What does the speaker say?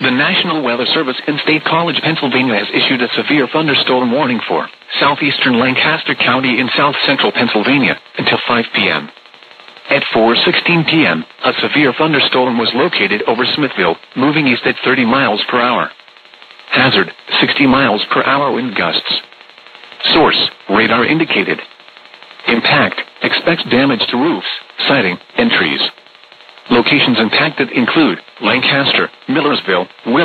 The National Weather Service in State College, Pennsylvania has issued a severe thunderstorm warning for southeastern Lancaster County in south-central Pennsylvania until 5 p.m. At 4:16 p.m., a severe thunderstorm was located over Smithville, moving east at 30 miles per hour. Hazard, 60 miles per hour wind gusts. Source, radar indicated. Impact, expects damage to roofs, siding, and trees. Locations impacted include Lancaster, Millersville,